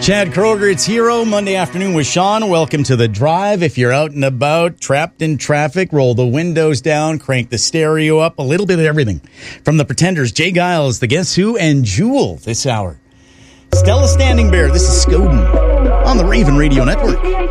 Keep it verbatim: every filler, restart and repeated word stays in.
Chad Kroger, it's Hero, Monday afternoon with Sean. Welcome to The Drive. If you're out and about, trapped in traffic, roll the windows down, crank the stereo up, a little bit of everything. From The Pretenders, Jay Giles, The Guess Who, and Jewel this hour. Stella Standing Bear, this is Skoden on the Raven Radio Network.